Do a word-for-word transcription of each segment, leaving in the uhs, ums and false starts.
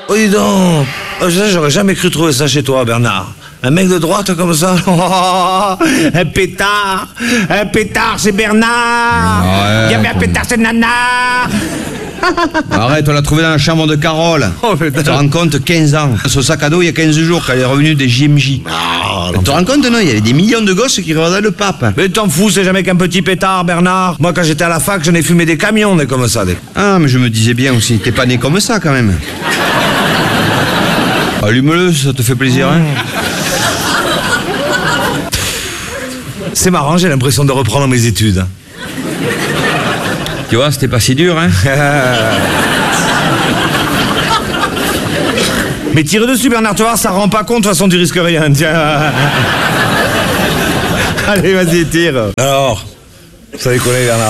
Oh, dis donc. Oh, ça, j'aurais jamais cru trouver ça chez toi, Bernard. Un mec de droite comme ça. Oh, un pétard. Un pétard, c'est Bernard. Ouais, Il y avait un pétard, c'est Nana. Arrête, on l'a trouvé dans la chambre de Carole. Oh, putain. Tu te rends compte, quinze ans. Son sac à dos, il y a quinze jours, quand elle est revenue des J M J. Ah, Tu te rends compte, non? Il y avait des millions de gosses qui regardaient le pape. Mais t'en fous, c'est jamais qu'un petit pétard, Bernard. Moi, quand j'étais à la fac, j'en ai fumé des camions, des comme ça. Des... Ah, mais je me disais bien aussi, t'es pas né comme ça, quand même. Allume-le, ça te fait plaisir, hein? C'est marrant, j'ai l'impression de reprendre mes études. Tu vois, c'était pas si dur, hein? Mais tire dessus, Bernard, tu vois, ça rend pas compte, de toute façon, tu risques rien. Tiens. Allez, vas-y, tire. Alors, ça déconne, Bernard.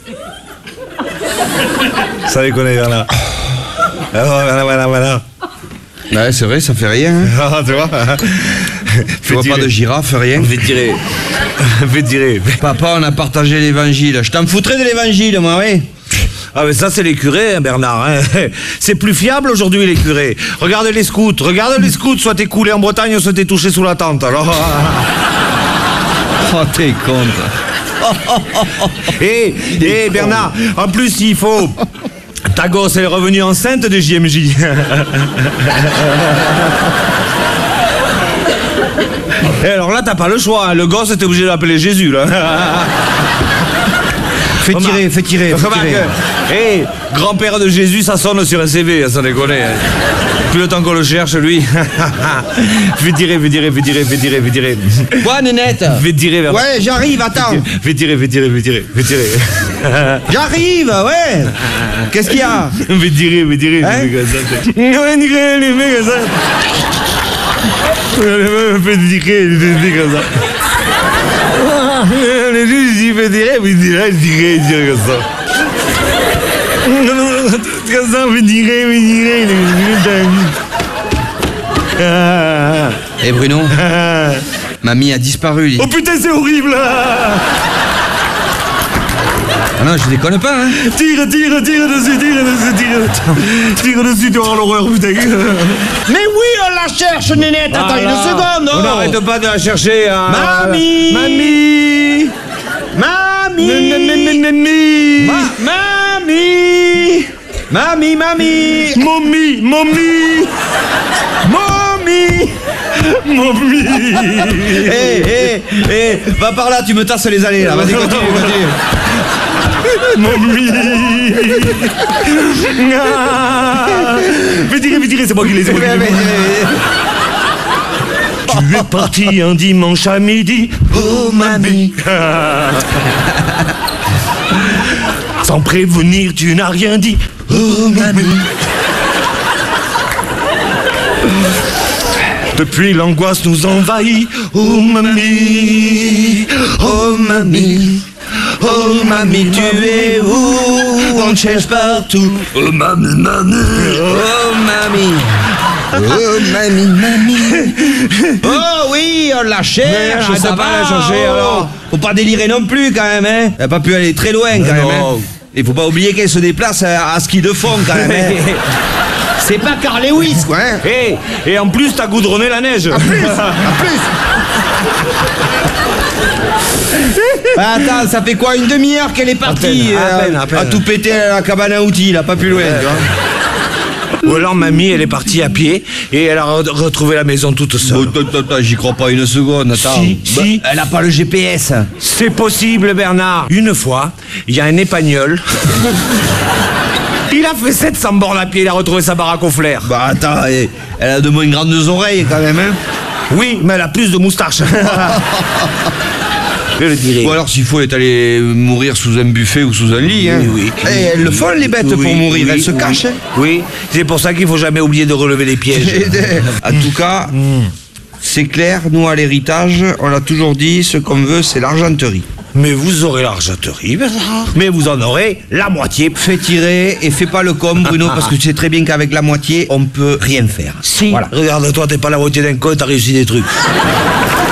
Ça déconne, Bernard. Alors, Bernard, Bernard, Bernard. Ouais, c'est vrai, ça fait rien, hein? Ah, tu vois? Tu vois pas de girafe, rien? Fais tirer. Fais tirer. Papa, on a partagé l'évangile. Je t'en foutrais de l'évangile, moi, oui. Ah mais ça c'est les curés, hein, Bernard. Hein. C'est plus fiable aujourd'hui les curés. Regarde les scouts, regarde les scouts, soit t'es coulé en Bretagne, soit t'es touché sous la tente. Alors. Oh, t'es con. Hé, hé Bernard, en plus il faut... Ta gosse elle est revenue enceinte de J M J. Et alors là t'as pas le choix, hein. Le gosse t'es obligé de l'appeler Jésus là. Fais tirer, fais tirer, fais tirer. Hé, hey, grand-père de Jésus, ça sonne sur un C V, ça déconne. Plus le temps qu'on le cherche, lui. Fais tirer, fais tirer, fais tirer, fais tirer, fais tirer. Quoi, Nénette? Fais tirer vers... Ouais, j'arrive, attends. Fais tirer, fais tirer, fais tirer, fais tirer. J'arrive, ouais. Qu'est-ce qu'il y a? Fais tirer, fais tirer. Hein? Fais tirer, les mecs comme ça. Fais tirer, les mecs comme ça. Les juges, ils font tirer, mais ils disent, tirer, tirer comme ça. Comme ça, on fait tirer, mais tirer. Eh Bruno, mamie a disparu. Lui. Oh putain, c'est horrible. Ah non, je déconne pas, hein. Tire, tire, tire dessus, tire dessus, tire. Tire dessus, tu auras l'horreur, putain. Mais oui, on la cherche, Nénette. Attends une seconde, on oh. n'arrête pas de la chercher, hein. Mamie. Mamie. Mamie. Mamie. Mamie. Mamie, mamie. Mommy, mommy. Mommy. Mommy. Hé, hé, hé, va par là, tu me tasses les allées, là. Vas-y, continue, continue. Mommy. Ah. Fais tirer, fais tirer, c'est moi qui les ai. Tu es parti un dimanche à midi, oh mamie. Sans prévenir, tu n'as rien dit, oh mamie. Depuis l'angoisse nous envahit, oh mamie, oh mamie. Oh mamie, tu es où? On te cherche partout. Oh mamie, mamie. Oh mamie. Oh mamie, mamie. Oh oui, on la cherche, Mais ça arrête va pas de la chercher, oh. alors. Faut pas délirer non plus quand même, hein. Elle a pas pu aller très loin quand même, hein. Il faut pas oublier qu'elle se déplace à, à ski de fond quand même, hein. C'est pas Carl Lewis, quoi, hein. Hey, et en plus, t'as goudronné la neige. En plus, en plus. Bah, attends, ça fait quoi, une demi-heure qu'elle est partie À peine, à peine, à peine. à tout péter à la cabane à outils, là, pas plus loin, tu vois. Ou alors mamie, elle est partie à pied et elle a re- retrouvé la maison toute seule. Oh, attends, attends, j'y crois pas une seconde, attends. Si, si. Bah, elle a pas le G P S. C'est possible, Bernard. Une fois, il y a un épagnol. Il a fait sept cents bornes à pied, il a retrouvé sa baraque au flair. Bah attends, elle elle a de moins grandes oreilles quand même, hein. Oui, mais elle a plus de moustaches. Je le dirais. Ou alors s'il faut, elle est allée mourir sous un buffet ou sous un lit, hein. Oui, oui. Eh, elles le font les bêtes Oui, pour mourir, oui, elles se oui. cachent, hein. Oui, c'est pour ça qu'il faut jamais oublier de relever les pièges. En tout cas, c'est clair, nous à l'héritage, on l'a toujours dit, ce qu'on veut c'est l'argenterie. Mais vous aurez l'argenterie, Bernard. Mais vous en aurez la moitié. Fais tirer et fais pas le con, Bruno, parce que tu sais très bien qu'avec la moitié, on peut rien faire. Si. Voilà. Regarde, toi, t'es pas la moitié d'un con, t'as réussi des trucs.